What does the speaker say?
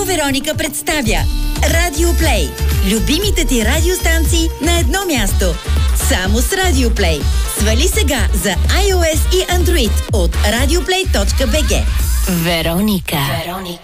Вероника представя Радио Плей. Любимите ти радиостанции на едно място. Само с Радио Плей. Свали сега за iOS и Android от radioplay.bg. Вероника.